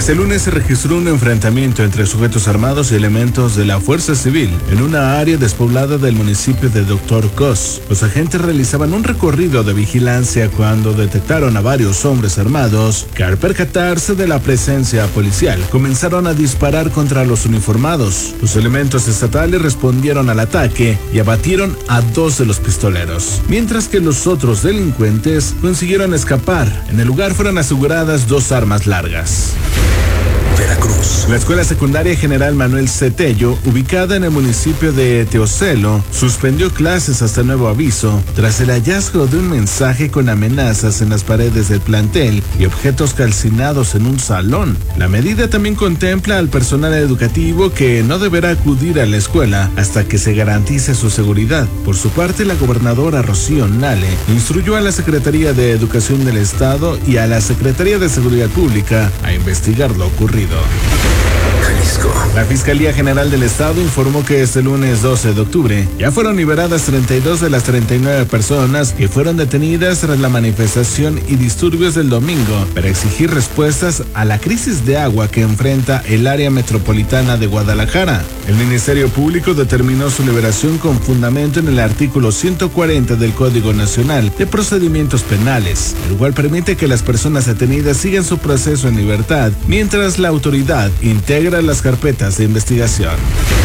Este lunes se registró un enfrentamiento entre sujetos armados y elementos de la Fuerza Civil en una área despoblada del municipio de Dr. Cos. Los agentes realizaban un recorrido de vigilancia cuando detectaron a varios hombres armados que, al percatarse de la presencia policial, comenzaron a disparar contra los uniformados. Los elementos estatales respondieron al ataque y abatieron a 2 de los pistoleros, mientras que los otros delincuentes consiguieron escapar. En el lugar fueron aseguradas 2 armas largas. Veracruz. La Escuela Secundaria General Manuel Cetello, ubicada en el municipio de Teocelo, suspendió clases hasta nuevo aviso tras el hallazgo de un mensaje con amenazas en las paredes del plantel y objetos calcinados en un salón. La medida también contempla al personal educativo que no deberá acudir a la escuela hasta que se garantice su seguridad. Por su parte, la gobernadora Rocío Nale instruyó a la Secretaría de Educación del Estado y a la Secretaría de Seguridad Pública a investigar lo ocurrido. Jalisco. La Fiscalía General del Estado informó que este lunes 12 de octubre ya fueron liberadas 32 de las 39 personas que fueron detenidas tras la manifestación y disturbios del domingo para exigir respuestas a la crisis de agua que enfrenta el área metropolitana de Guadalajara. El Ministerio Público determinó su liberación con fundamento en el artículo 140 del Código Nacional de Procedimientos Penales, el cual permite que las personas detenidas sigan su proceso en libertad mientras la autoridad integra las carpetas de investigación.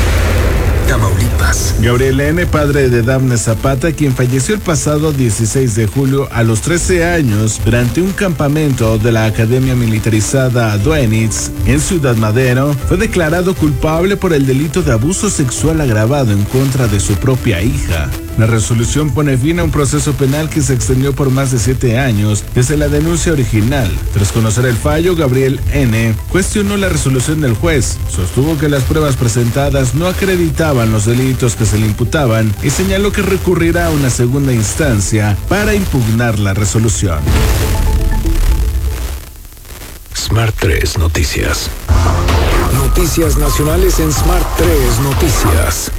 Tamaulipas. Gabriel N., padre de Dafne Zapata, quien falleció el pasado 16 de julio a los 13 años durante un campamento de la Academia Militarizada Duenitz en Ciudad Madero, fue declarado culpable por el delito de abuso sexual agravado en contra de su propia hija. La resolución pone fin a un proceso penal que se extendió por más de 7 años desde la denuncia original. Tras conocer el fallo, Gabriel N. cuestionó la resolución del juez, sostuvo que las pruebas presentadas no acreditaban los delitos que se le imputaban y señaló que recurrirá a una segunda instancia para impugnar la resolución. Smart 3 Noticias. Noticias nacionales en Smart 3 Noticias.